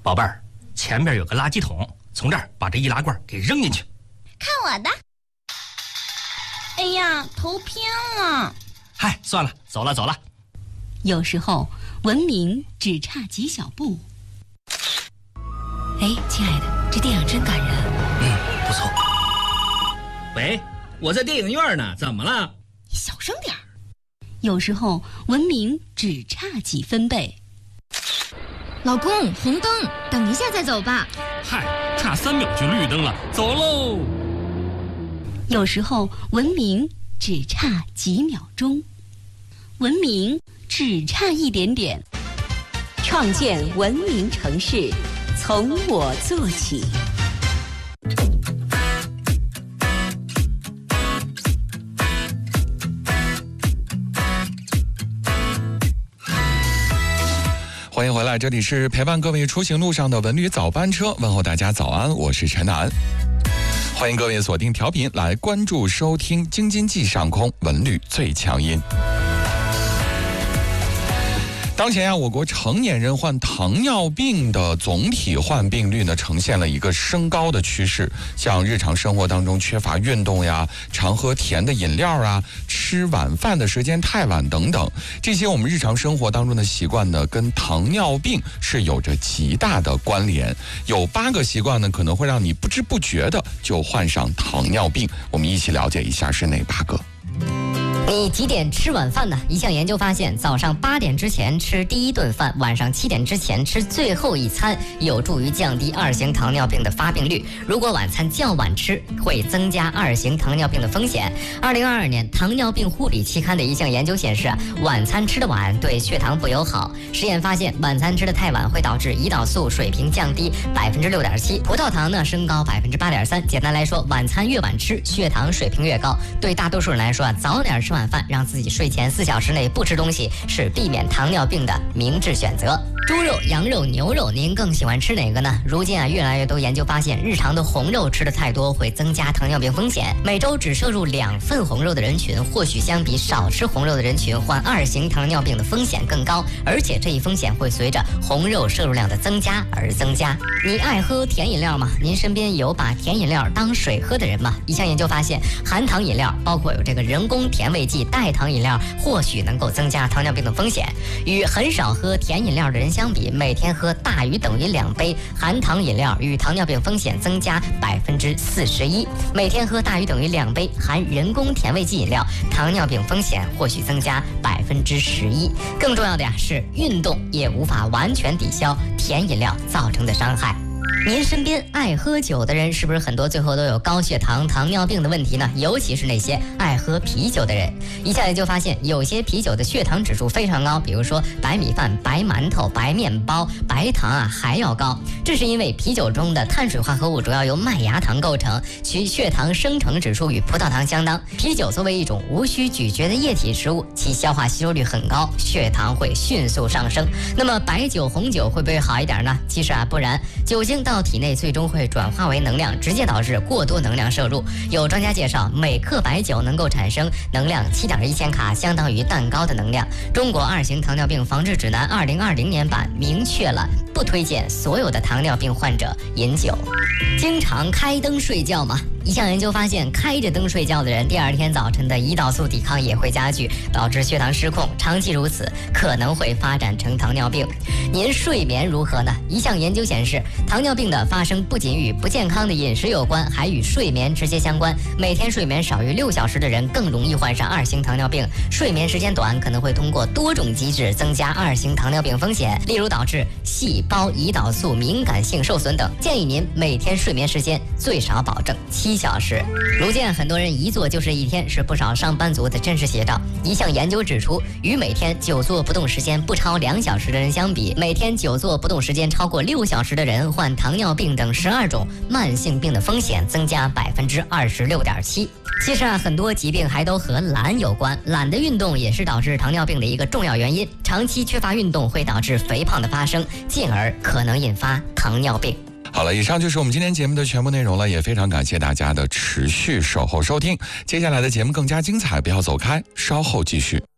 宝贝儿，前面有个垃圾桶，从这儿把这易拉罐给扔进去。 看我的！哎呀，头偏了。 嗨，算了，走了。 有时候文明只差几小步。哎，亲爱的，这电影真感人。 不错。 喂，我在电影院呢，怎么了？ 你小声点儿。 有时候文明只差几分贝。 老公，红灯，等一下再走吧。 嗨，差3秒就绿灯了，走喽。 有时候文明只差几秒钟，文明只差一点点。创建文明城市，从我做起。 欢迎回来，这里是陪伴各位出行路上的文旅早班车，问候大家早安，我是陈楠。欢迎各位锁定调频来关注收听京津冀上空文旅最强音。当前我国成年人患糖尿病的总体患病率呢，呈现了一个升高的趋势。像日常生活当中缺乏运动呀，常喝甜的饮料啊，吃晚饭的时间太晚等等，这些我们日常生活当中的习惯呢，跟糖尿病是有着极大的关联。有8个习惯呢，可能会让你不知不觉的就患上糖尿病。我们一起了解一下是哪8个。 你几点吃晚饭呢？一项研究发现，早上8点之前吃第一顿饭，晚上7点之前吃最后一餐，有助于降低2型糖尿病的发病率。如果晚餐较晚吃，会增加2型糖尿病的风险。2022年糖尿病护理期刊的一项研究显示，晚餐吃得晚对血糖不友好。实验发现，晚餐吃得太晚会导致胰岛素水平降低6.7%，葡萄糖呢升高8.3%。简单来说，晚餐越晚吃，血糖水平越高。对大多数人来说，早点吃晚饭，让自己睡前4小时内不吃东西，是避免糖尿病的明智选择。猪肉、羊肉、牛肉，您更喜欢吃哪个呢？如今越来越多研究发现，日常的红肉吃得太多会增加糖尿病风险。每周只摄入2份红肉的人群，或许相比少吃红肉的人群，患2型糖尿病的风险更高，而且这一风险会随着红肉摄入量的增加而增加。你爱喝甜饮料吗？您身边有把甜饮料当水喝的人吗？一项研究发现，含糖饮料包括有这个人工甜味剂、代糖饮料，或许能够增加糖尿病的风险。与很少喝甜饮料的人相比，每天喝大于等于2杯含糖饮料，与糖尿病风险增加41%。每天喝大于等于2杯含人工甜味剂饮料，糖尿病风险或许增加11%。更重要的是，运动也无法完全抵消甜饮料造成的伤害。您身边爱喝酒的人是不是很多最后都有高血糖、糖尿病的问题呢？尤其是那些爱喝啤酒的人。一项研究发现，有些啤酒的血糖指数非常高，比如说白米饭、白馒头、白面包，白糖还要高。这是因为啤酒中的碳水化合物主要由麦芽糖构成，其血糖生成指数与葡萄糖相当。啤酒作为一种无需咀嚼的液体食物，其消化吸收率很高，血糖会迅速上升。那么白酒、红酒会不会好一点呢？其实不然，酒精到体内最终会转化为能量，直接导致过多能量摄入。有专家介绍，每克白酒能够产生能量7.1千卡，相当于蛋糕的能量。中国2型糖尿病防治指南2020年版明确了不推荐所有的糖尿病患者饮酒。经常开灯睡觉吗？一项研究发现，开着灯睡觉的人，第2天早晨的胰岛素抵抗也会加剧，导致血糖失控。长期如此，可能会发展成糖尿病。您睡眠如何呢？一项研究显示，糖尿病的发生不仅与不健康的饮食有关，还与睡眠直接相关。每天睡眠少于6小时的人，更容易患上2型糖尿病。睡眠时间短，可能会通过多种机制增加2型糖尿病风险，例如导致细胞胰岛素敏感性受损等。建议您每天睡眠时间最少保证7小时。如今很多人一坐就是1天，是不少上班族的真实写照。一项研究指出，与每天久坐不动时间不超2小时的人相比，每天久坐不动时间超过6小时的人，患糖尿病等12种慢性病的风险增加26.7%。其实很多疾病还都和懒有关，懒的运动也是导致糖尿病的一个重要原因。长期缺乏运动会导致肥胖的发生，进而可能引发糖尿病。 好了，以上就是我们今天节目的全部内容了，也非常感谢大家的持续守候收听。接下来的节目更加精彩，不要走开，稍后继续。